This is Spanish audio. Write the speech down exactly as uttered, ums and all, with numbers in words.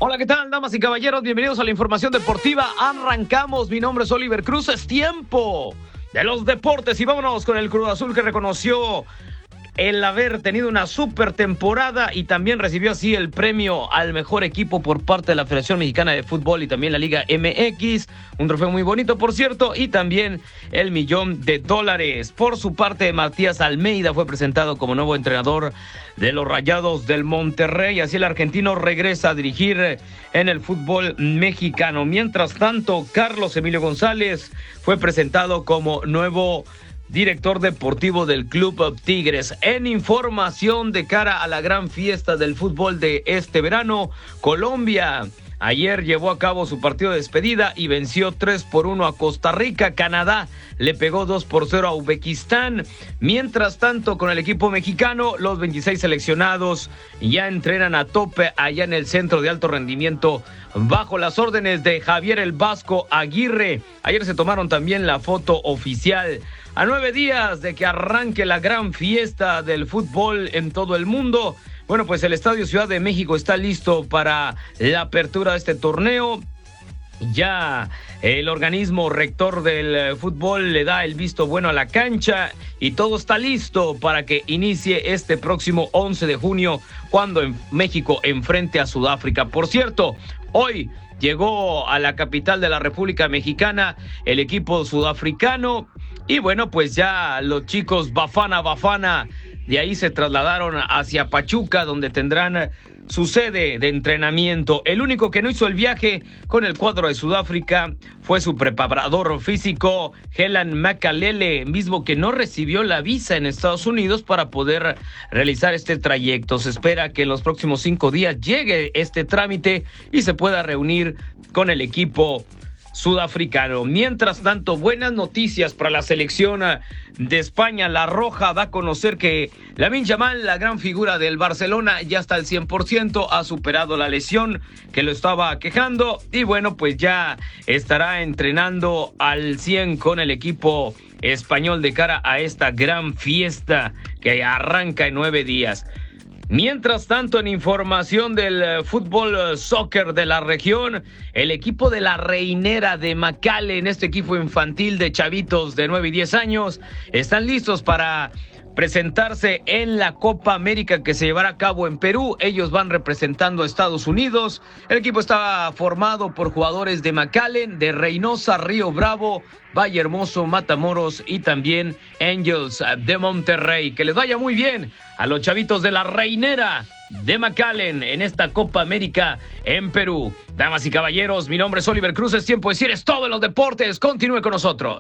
Hola, ¿qué tal, damas y caballeros? Bienvenidos a la información deportiva. Arrancamos, mi nombre es Oliver Cruz, es tiempo de los deportes y vámonos con el Cruz Azul, que reconoció el haber tenido una super temporada y también recibió así el premio al mejor equipo por parte de la Federación Mexicana de Fútbol y también la Liga M X, un trofeo muy bonito, por cierto, y también el millón de dólares. Por su parte, Matías Almeida fue presentado como nuevo entrenador de los Rayados del Monterrey, así el argentino regresa a dirigir en el fútbol mexicano. Mientras tanto, Carlos Emilio González fue presentado como nuevo director deportivo del Club Tigres. En información de cara a la gran fiesta del fútbol de este verano, Colombia ayer llevó a cabo su partido de despedida y venció tres por uno a Costa Rica. Canadá le pegó dos por cero a Uzbekistán. Mientras tanto, con el equipo mexicano, los veintiséis seleccionados ya entrenan a tope allá en el Centro de Alto Rendimiento bajo las órdenes de Javier el Vasco Aguirre. Ayer se tomaron también la foto oficial. A nueve días de que arranque la gran fiesta del fútbol en todo el mundo, bueno, pues el Estadio Ciudad de México está listo para la apertura de este torneo. Ya el organismo rector del fútbol le da el visto bueno a la cancha y todo está listo para que inicie este próximo once de junio, cuando en México enfrente a Sudáfrica. Por cierto, hoy llegó a la capital de la República Mexicana el equipo sudafricano y bueno, pues ya los chicos Bafana Bafana de ahí se trasladaron hacia Pachuca, donde tendrán su sede de entrenamiento. El único que no hizo el viaje con el cuadro de Sudáfrica fue su preparador físico, Helen Makalele, mismo que no recibió la visa en Estados Unidos para poder realizar este trayecto. Se espera que en los próximos cinco días llegue este trámite y se pueda reunir con el equipo sudafricano. Mientras tanto, buenas noticias para la selección de España. La Roja da a conocer que Lamine Yamal, la gran figura del Barcelona, ya está al cien por ciento, ha superado la lesión que lo estaba aquejando y bueno, pues ya estará entrenando al cien con el equipo español de cara a esta gran fiesta que arranca en nueve días. Mientras tanto, en información del fútbol soccer de la región, el equipo de la Reinera de McAllen, este equipo infantil de chavitos de nueve y diez años, están listos para presentarse en la Copa América que se llevará a cabo en Perú. Ellos van representando a Estados Unidos. El equipo está formado por jugadores de McAllen, de Reynosa, Río Bravo, Valle Hermoso, Matamoros y también Angels de Monterrey. Que les vaya muy bien a los chavitos de la Reinera de McAllen en esta Copa América en Perú. Damas y caballeros, mi nombre es Oliver Cruz. Es tiempo de decir es todo en los deportes. Continúe con nosotros.